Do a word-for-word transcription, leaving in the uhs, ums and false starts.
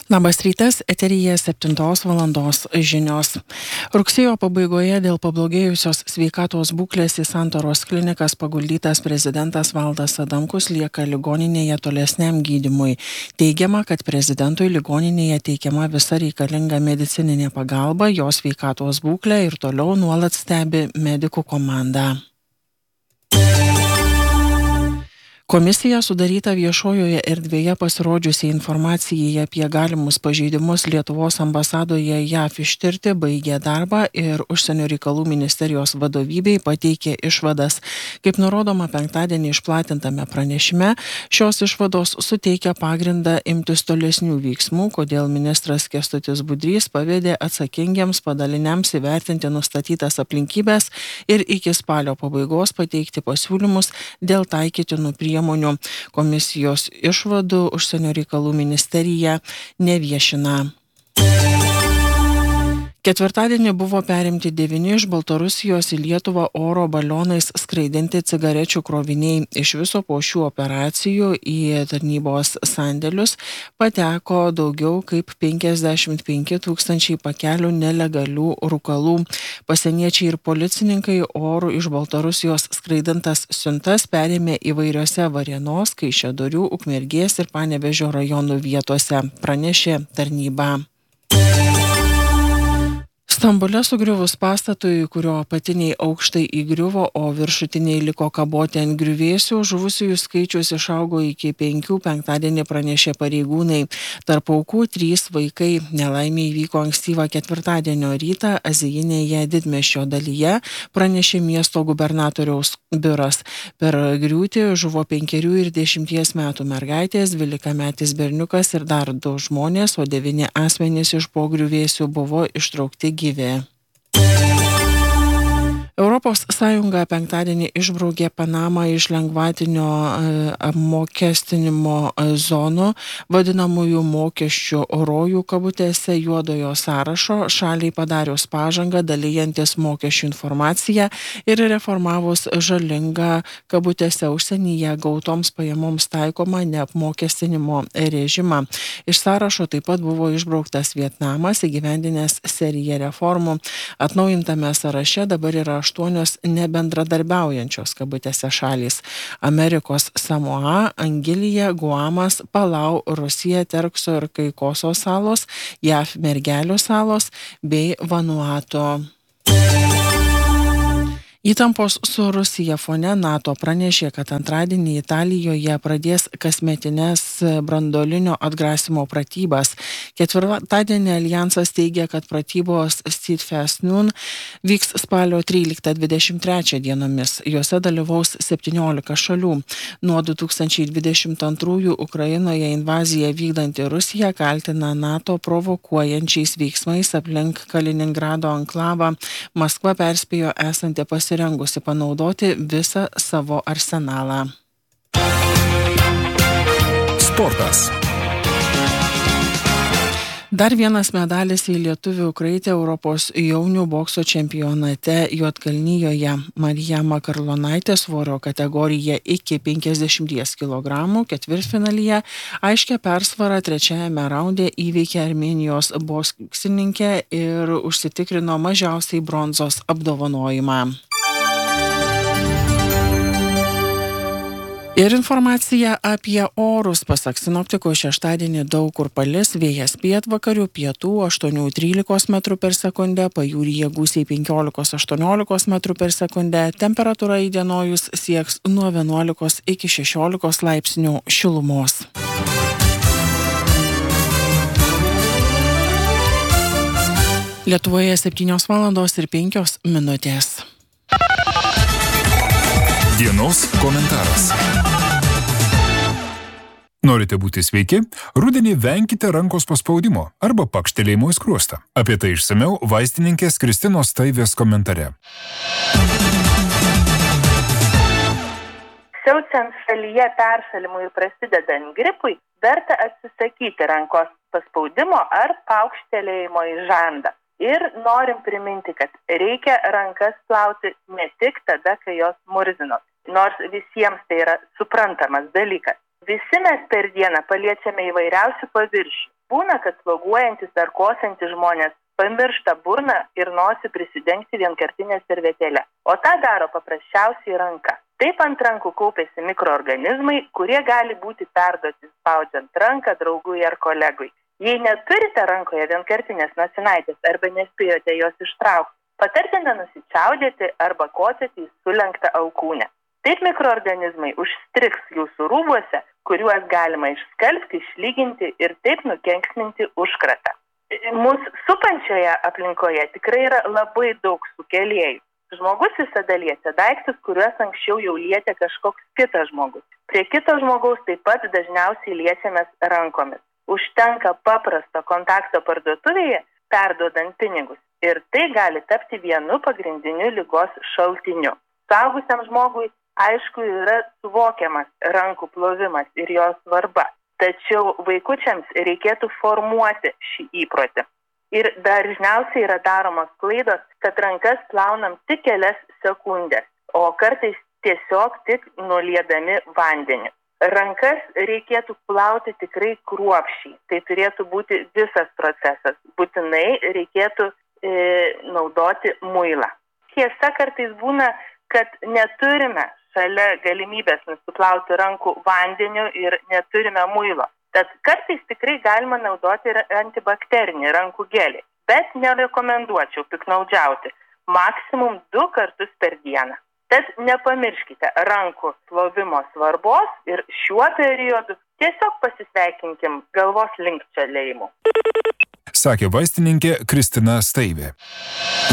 Labas rytas, eteryje septintos valandos žinios. Rugsėjo pabaigoje dėl pablogėjusios sveikatos būklės į Santaros klinikas paguldytas prezidentas Valdas Adamkus lieka ligoninėje tolesniam gydymui. Teigiama, kad prezidentui ligoninėje teikiama visa reikalinga medicininė pagalba, jo sveikatos būklę ir toliau nuolat stebi medikų komanda. Komisija sudaryta viešojoje erdvėje pasirodžiusiai informacijai apie galimus pažeidimus Lietuvos ambasadoje J A V ištirti baigė darbą ir Užsienio reikalų ministerijos vadovybei pateikė išvadas. Kaip nurodoma penktadienį išplatintame pranešime, šios išvados suteikia pagrindą imtis tolesnių veiksmų, kodėl ministras Kęstutis Budrys pavedė atsakingiems padaliniams įvertinti nustatytas aplinkybės ir iki spalio pabaigos pateikti pasiūlymus dėl taikytinų priemonių. Komisijos išvadų Užsienio reikalų ministerija neviešina. Ketvirtadienį buvo perimti devyni iš Baltarusijos į Lietuvą oro balionais skraidinti cigarečių kroviniai. Iš viso po šių operacijų į tarnybos sandėlius pateko daugiau kaip penkiasdešimt penki tūkstančiai pakelių nelegalių rūkalų. Pasieniečiai ir policininkai orų iš Baltarusijos skraidintas siuntas perėmė įvairiose Varėnos, Kaišiadorių, Ukmergės ir Panevėžio rajonų vietose, pranešė tarnyba. Stambule sugriuvus pastatui, kurio apatiniai aukštai įgriuvo, o viršutiniai liko kaboti ant griuvėsių, žuvusiųjų skaičius išaugo iki penkių, penktadienį pranešė pareigūnai. Tarp aukų trys vaikai. Nelaimė įvyko ankstyvą ketvirtadienio rytą Azijinėje Didmiesčio dalyje, pranešė miesto gubernatoriaus biuras. Per griūtį žuvo penkerių ir dešimties metų mergaitės, dvylikametis berniukas ir dar du žmonės, o devyni asmenys iš po griuvėsių buvo ištraukti gyvi. Europos Sąjunga penktadienį išbraukė Panamą iš lengvatinio apmokestinimo zonų, vadinamųjų mokesčių rojų kabutėse juodojo sąrašo, šaliai padarius pažangą, dalyjantis mokesčių informaciją ir reformavus žalingą kabutėse užsienyje gautoms pajamoms taikomą neapmokestinimo režimą. Iš sąrašo taip pat buvo išbrauktas Vietnamas, įgyvendinęs seriją reformų. Atnaujintame sąraše dabar yra aštuonios nebendradarbiaujančios kabutėse šalys – Amerikos Samoa, Angilija, Guamas, Palau, Rusija, Terkso ir Kaikoso salos, J A V Mergelių salos bei Vanuato. Įtampos su Rusija fone NATO pranešė, kad antradienį Italijoje pradės kasmetines branduolinio atgrasimo pratybas. Ketvirtadienį Aljansas teigia, kad pratybos Steadfast Noon vyks spalio tryliktą dvidešimt trečią dienomis. Juose dalyvaus septyniolika šalių. Nuo du tūkstančiai dvidešimt antrųjų Ukrainoje invaziją vykdanti Rusija kaltina NATO provokuojančiais veiksmais aplink Kaliningrado anklavą. Maskva perspėjo esanti pasirinkusi rengusi panaudoti visą savo arsenalą. Sportas. Dar vienas medalis į lietuvių kraitę Europos jaunių bokso čempionate Juodkalnijoje. Marija Makarlonaitė svorio kategorija iki penkiasdešimties kilogramų ketvirtfinalyje aiškia persvarą trečiajame raunde įveikė Armėnijos boksininkę ir užsitikrino mažiausiai bronzos apdovanojimą. Ir informacija apie orus. Pasak sinoptikų, šeštadienį daug kur palis, vėjas pietvakarių, pietų aštuonių trylikos metrų per sekundę, pajūryje gūsiai penkiolikos aštuoniolikos metrų per sekundę, temperatūra įdienojus sieks nuo vienuolikos iki šešiolikos laipsnių šilumos. Lietuvoje septynios valandos ir penkios minutės. Dienos komentaras. Norite būti sveiki? Rudenį venkite rankos paspaudimo arba pakštelėjimo į skruostą. Apie tai išsamiau vaistininkės Kristinos Staivės komentare. Siaučiant šalyje peršalimui ir prasidedant gripui, verta atsisakyti rankos paspaudimo ar paukštelėjimo į žandą. Ir norim priminti, kad reikia rankas plauti ne tik tada, kai jos murzinos, nors visiems tai yra suprantamas dalykas. Visi mes per dieną paliečiame įvairiausių paviršių. Būna, kad sloguojantis ar kosantis žmonės pamiršta burną ir nosį prisidengti vienkartinę servetėlę, o tą daro paprasčiausiai ranka. Taip ant rankų kaupiasi mikroorganizmai, kurie gali būti perduoti spaudžiant ranką draugui ar kolegui. Jei neturite rankoje vienkartinės nosinaitės arba nespėjote jos ištraukti, patartina nusičiaudėti arba kosėti į sulenktą alkūnę. Taip mikroorganizmai užstriks jūsų rūbuose, kuriuos galima išskalbti, išlyginti ir taip nukenksminti užkratą. Mūsų supančioje aplinkoje tikrai yra labai daug sukėlėjų. Žmogus visada liečia daiktus, kuriuos anksčiau jau lietė kažkoks kitas žmogus. Prie kito žmogaus taip pat dažniausiai liečiamės rankomis. Užtenka paprasto kontakto parduotuvėje, perduodant pinigus. Ir tai gali tapti vienu pagrindiniu ligos šaltiniu. Suaugusiam žmogui, aišku, yra suvokiamas rankų plovimas ir jo svarba. Tačiau vaikučiams reikėtų formuoti šį įprotį. Ir dažniausiai yra daromos klaidos, kad rankas plaunam tik kelias sekundės, o kartais tiesiog tik nuliedami vandenį. Rankas reikėtų plauti tikrai kruopščiai. Tai turėtų būti visas procesas. Būtinai reikėtų e, naudoti muilą. Tiesa, kartais būna, kad neturime šalia galimybės nusiplauti rankų vandeniu ir neturime muilo. Tad kartais tikrai galima naudoti ir antibakterinį rankų gelį, bet nerekomenduočiau piknaudžiauti maksimum du kartus per dieną. Tad nepamirškite rankų plovimo svarbos ir šiuo periodu tiesiog pasisveikinkim galvos linkčiojimu. Sakė vaistininkė Kristina Staivė.